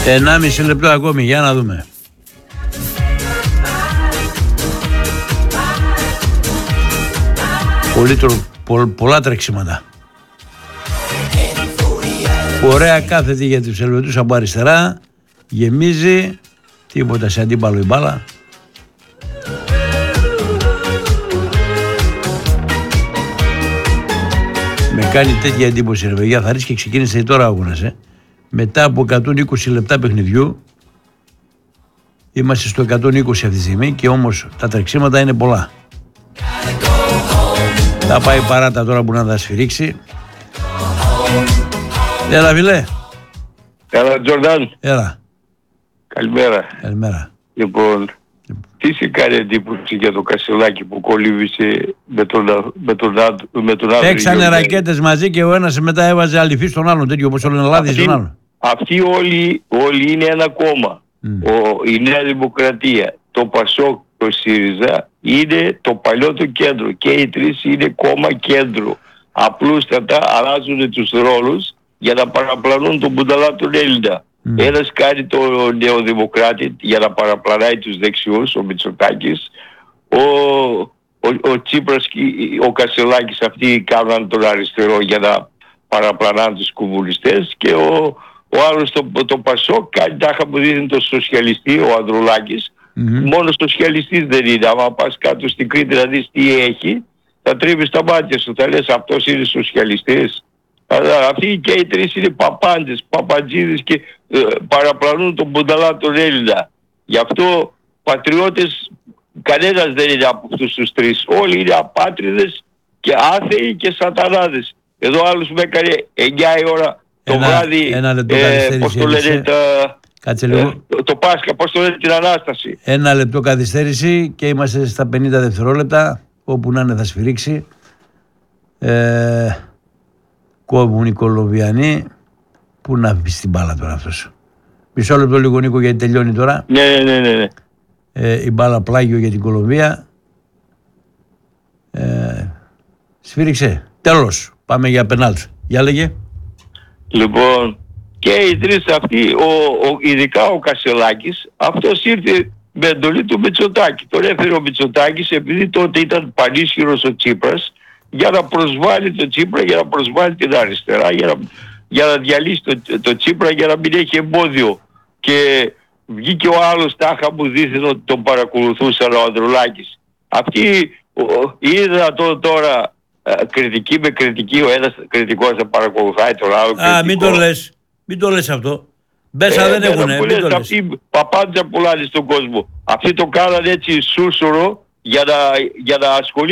1,5 λεπτό ακόμη, για να δούμε. Πολλά τρεξίματα. Ωραία κάθετη για τους Ελβετούς από αριστερά. Γεμίζει. Τίποτα σε αντίπαλο η μπάλα. Με κάνει τέτοια εντύπωση ρε παιδιά. Θα ρίξει και ξεκίνησε τώρα ο αγώνας. Μετά από 120 λεπτά παιχνιδιού. Είμαστε στο 120 αυτή τη στιγμή και όμως τα τρεξίματα είναι πολλά. Θα πάει παράτα τώρα που να τα σφυρίξει. Έλα φίλε. Έλα Τζορντάν. Έλα. Καλημέρα. Καλημέρα. Λοιπόν, τι σε κάνει εντύπωση για το Κασελάκι που κολύβησε με τον Άδρη? Παίξανε ρακέτες μαζί και ο ένας μετά έβαζε αληφή στον άλλον, τέτοιο όπως ο Λενελάδης στον άλλον. Αυτοί όλοι είναι ένα κόμμα. Η Νέα Δημοκρατία, το ΠΑΣΟΚ, το ΣΥΡΙΖΑ είναι το παλιό το κέντρο και οι τρεις είναι κόμμα κέντρο. Απλούστατα αλλάζουν τους ρόλους για να παραπλανούν τον Μπουνταλά τον Έλληνα. Ένας κάνει το νεοδημοκράτη για να παραπλανάει τους δεξιούς, ο Μητσοτάκης. Ο Τσίπρας και ο Κασελάκης αυτοί κάναν τον αριστερό για να παραπλανάνε τους κομμουνιστές και ο άλλος το ΠΑΣΟΚ κάνει τάχα που δίνει το σοσιαλιστή, ο Ανδρουλάκης. Μόνο σοσιαλιστής δεν είναι. Άμα πας κάτω στην Κρήτη να δεις τι έχει, θα τρίβεις τα μάτια σου. Θα λες αυτός είναι σοσιαλιστής. Αλλά αυτοί και οι τρεις είναι παπάντες, παπαντζίδες και παραπλανούν τον Μπουνταλά τον Έλληνα. Γι' αυτό πατριώτες κανένας δεν είναι από αυτούς τους τρεις. Όλοι είναι απάτριδες και άθεοι και σατανάδες. Εδώ άλλος με έκανε 9 η ώρα το βράδυ, πώς το λένε, κάτσε λίγο. το Πάσχα, πώς το λένε, την Ανάσταση. 1 λεπτό καθυστέρηση και είμαστε στα 50 δευτερόλεπτα. Όπου να είναι θα σφυρίξει. Κόβουν οι Κολομβιανοί. Πού να πει την μπάλα τώρα αυτός? Μισό λεπτό λίγο Νίκο γιατί τελειώνει τώρα. Ναι. Η μπάλα πλάγιο για την Κολομβία. Σφύριξε. Τέλος. Πάμε για πενάλτ. Για λέγε. Λοιπόν, και οι τρεις αυτοί, ειδικά ο Κασελάκης, αυτός ήρθε με εντολή του Μητσοτάκη. Τον έφερε ο Μητσοτάκης επειδή τότε ήταν πανίσχυρος ο Τσίπρας για να προσβάλλει τον Τσίπρα, για να προσβάλλει την αριστερά, για να διαλύσει το Τσίπρα, για να μην έχει εμπόδιο. Και βγήκε ο άλλος τάχα που δίθεν ότι τον παρακολουθούσαν ο Ανδρουλάκης. Αυτοί είδα τώρα κριτική με κριτική, ο ένας κριτικός θα παρακολουθάει τον άλλο κριτικό. Μην το λες αυτό. Μπέσα δεν έχουνε. Αυτοί παπάντζα πουλάνε στον κόσμο. Αυτοί το κάνανε έτσι σούσουρο για να ασχολείται